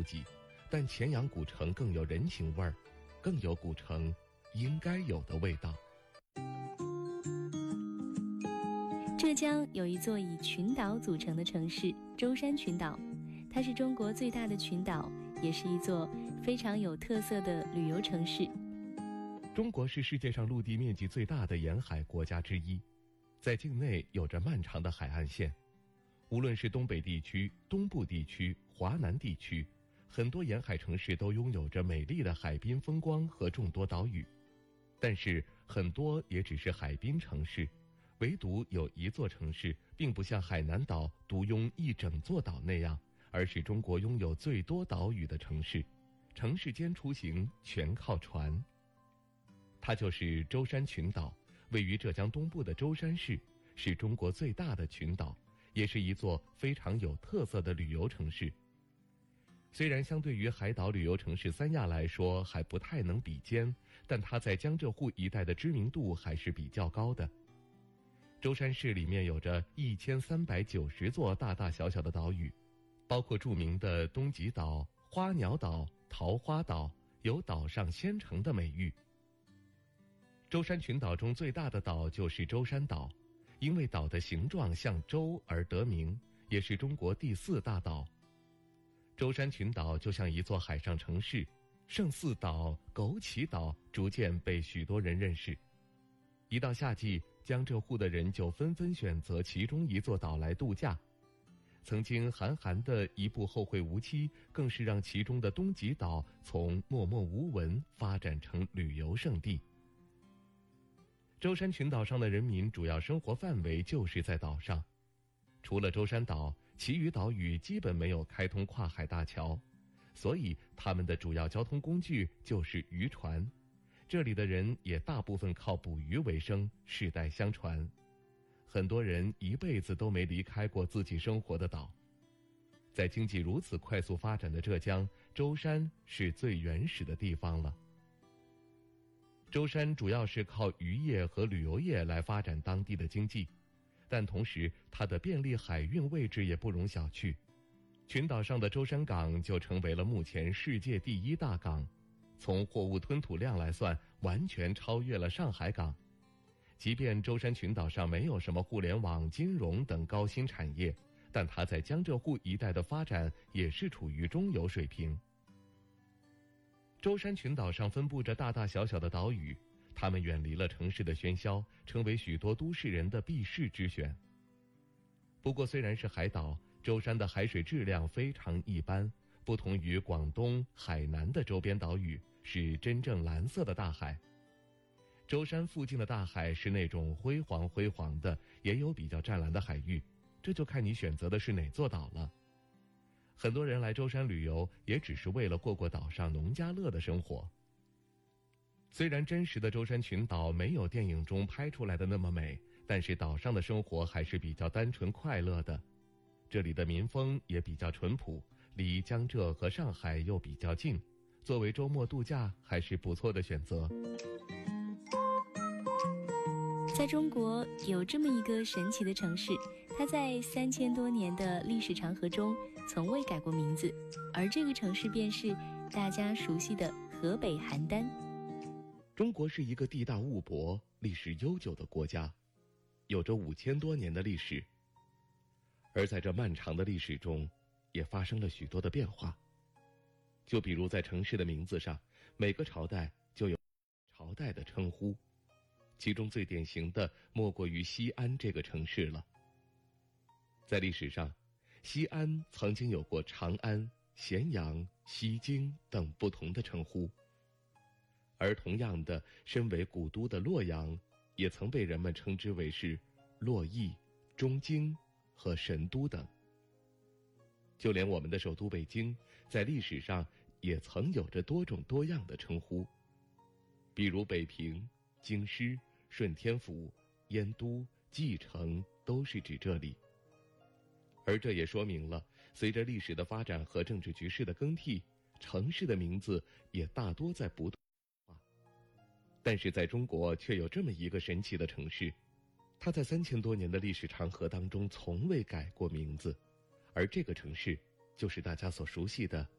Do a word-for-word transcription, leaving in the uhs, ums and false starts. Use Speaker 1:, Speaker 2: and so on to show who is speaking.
Speaker 1: 挤，但乾阳古城更有人情味儿，更有古城应该有的味道。
Speaker 2: 浙江有一座以群岛组成的城市舟山群岛，它是中国最大的群岛，也是一座非常有特色的旅游城市。
Speaker 1: 中国是世界上陆地面积最大的沿海国家之一，在境内有着漫长的海岸线，无论是东北地区、东部地区、华南地区，很多沿海城市都拥有着美丽的海滨风光和众多岛屿，但是很多也只是海滨城市，唯独有一座城市并不像海南岛独拥一整座岛那样，而是中国拥有最多岛屿的城市，城市间出行全靠船。它就是舟山群岛，位于浙江东部的舟山市，是中国最大的群岛，也是一座非常有特色的旅游城市。虽然相对于海岛旅游城市三亚来说还不太能比肩，但它在江浙沪一带的知名度还是比较高的。舟山市里面有着一千三百九十座大大小小的岛屿，包括著名的东极岛、花鸟岛、桃花岛，有岛上仙城的美誉。舟山群岛中最大的岛就是舟山岛，因为岛的形状像舟而得名，也是中国第四大岛。舟山群岛就像一座海上城市，圣寺岛、枸杞岛逐渐被许多人认识。一到夏季，江浙沪的人就纷纷选择其中一座岛来度假。曾经韩寒的一部《后会无期》更是让其中的东极岛从默默无闻发展成旅游胜地。舟山群岛上的人民主要生活范围就是在岛上，除了舟山岛，其余岛屿基本没有开通跨海大桥，所以他们的主要交通工具就是渔船。这里的人也大部分靠捕鱼为生，世代相传。很多人一辈子都没离开过自己生活的岛。在经济如此快速发展的浙江，舟山是最原始的地方了。舟山主要是靠渔业和旅游业来发展当地的经济，但同时它的便利海运位置也不容小觑。群岛上的舟山港就成为了目前世界第一大港，从货物吞吐量来算，完全超越了上海港。即便舟山群岛上没有什么互联网、金融等高新产业，但它在江浙沪一带的发展也是处于中游水平。舟山群岛上分布着大大小小的岛屿，它们远离了城市的喧嚣，成为许多都市人的避世之选。不过虽然是海岛，舟山的海水质量非常一般，不同于广东、海南的周边岛屿，是真正蓝色的大海。舟山附近的大海是那种灰黄灰黄的，也有比较湛蓝的海域，这就看你选择的是哪座岛了。很多人来舟山旅游，也只是为了过过岛上农家乐的生活。虽然真实的舟山群岛没有电影中拍出来的那么美，但是岛上的生活还是比较单纯快乐的。这里的民风也比较淳朴，离江浙和上海又比较近，作为周末度假还是不错的选择。
Speaker 2: 在中国有这么一个神奇的城市，它在三千多年的历史长河中从未改过名字，而这个城市便是大家熟悉的河北邯郸。
Speaker 1: 中国是一个地大物博、历史悠久的国家，有着五千多年的历史。而在这漫长的历史中，也发生了许多的变化。就比如在城市的名字上，每个朝代就有朝代的称呼，其中最典型的莫过于西安这个城市了。在历史上，西安曾经有过长安、咸阳、西京等不同的称呼，而同样的，身为古都的洛阳，也曾被人们称之为是洛邑、中京和神都等。就连我们的首都北京，在历史上也曾有着多种多样的称呼，比如北平、京师、顺天府、燕都、蓟城都是指这里。而这也说明了，随着历史的发展和政治局势的更替，城市的名字也大多在不断变化。但是在中国却有这么一个神奇的城市，它在三千多年的历史长河当中从未改过名字，而这个城市就是大家所熟悉的